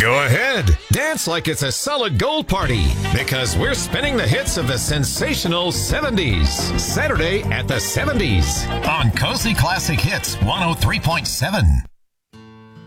Go ahead. Dance like it's a solid gold party because we're spinning the hits of the sensational 70s. Saturday at the 70s on Cozy Classic Hits 103.7.